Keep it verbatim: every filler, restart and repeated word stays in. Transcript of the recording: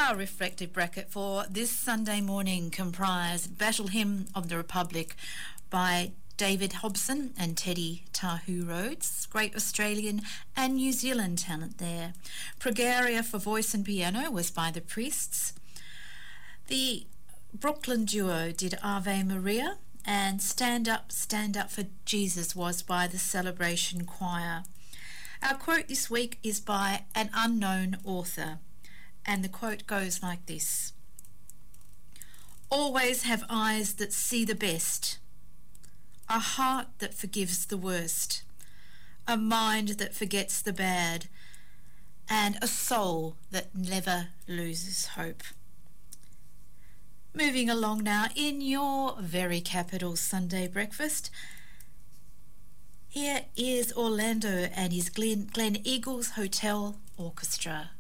Our reflective bracket for this Sunday morning comprised Battle Hymn of the Republic by David Hobson and Teddy Tahu Rhodes, great Australian and New Zealand talent there. Pregaria for voice and piano was by the Priests. The Brooklyn duo did Ave Maria, and Stand Up, Stand Up for Jesus was by the Celebration Choir. Our quote this week is by an unknown author, and the quote goes like this: "Always have eyes that see the best, a heart that forgives the worst, a mind that forgets the bad, and a soul that never loses hope." Moving along now in your very capital Sunday breakfast, here is Orlando and his Glen, Glen Eagles Hotel Orchestra.